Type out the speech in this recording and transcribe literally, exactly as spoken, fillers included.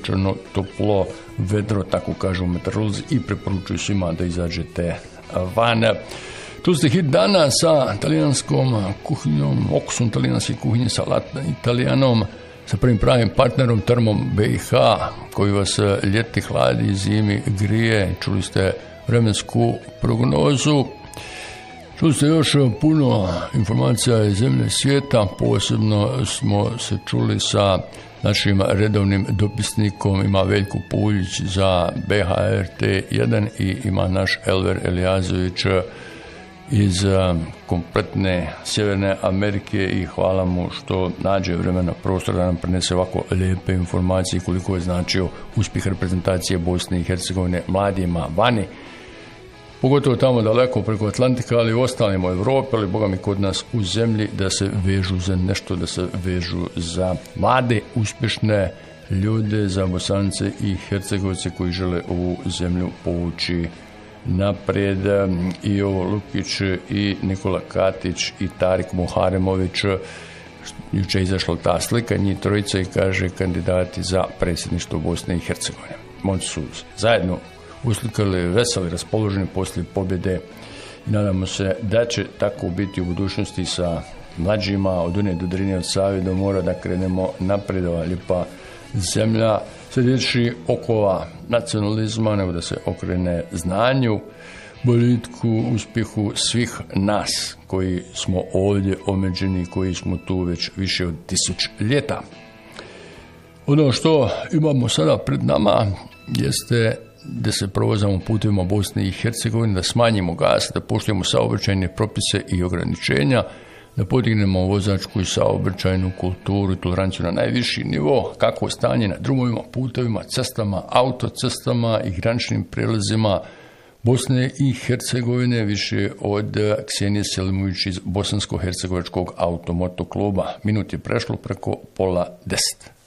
sunčano, toplo, vedro, tako kažu meteorolozi, i preporučuju svima da izađete van. Tu ste hit dana sa talijanskom kuhinjom, okusom talijanske kuhinje, sa Latin Italijanom, sa prvim pravim partnerom Termom B i H, koji vas ljeti hladi, zimi grije. Čuli ste vremensku prognozu. Čuli ste još puno informacija iz zemlje svijeta, posebno smo se čuli sa našim redovnim dopisnikom, ima Veljko Puljić za B H R T jedan i ima naš Elver Elijazović iz kompletne Sjeverne Amerike i hvala mu što nađe vremena prostora da nam prenese ovako lijepe informacije koliko je značio uspjeh reprezentacije Bosne i Hercegovine mladima vani. Pogotovo tamo daleko preko Atlantika, ali i ostalim u Evropi, ali boga mi kod nas u zemlji, da se vežu za nešto, da se vežu za mlade, uspješne ljude, za Bosance i Hercegovce koji žele ovu zemlju povući naprijed. I Jovo Lukić, i Nikola Katić, i Tarik Muharemović. Juče je izašla ta slika, njih trojica, i kaže kandidati za predsjedništvo Bosne i Hercegovine. Oni su zajedno uslikali, veseli, raspoloženi poslije pobjede i nadamo se da će tako biti u budućnosti sa mlađima od Une do Drine, od Save do mora, da krenemo naprijed, ova lijepa zemlja se riješi okova nacionalizma, nego da se okrene znanju, boljitku, uspjehu svih nas koji smo ovdje omeđeni, koji smo tu već više od tisuć ljeta. Ono što imamo sada pred nama jeste da se provozamo putovima Bosne i Hercegovine, da smanjimo gas, da poštujemo saobraćajne propise i ograničenja, da podignemo vozačku i saobraćajnu kulturu i toleranciju na najviši nivo, kako stanje na drumovima, putovima, cestama, autocestama i graničnim prelazima Bosne i Hercegovine, više od Ksenije Selimović iz Bosansko-hercegovačkog automotokluba. Minut je prešlo preko pola deset.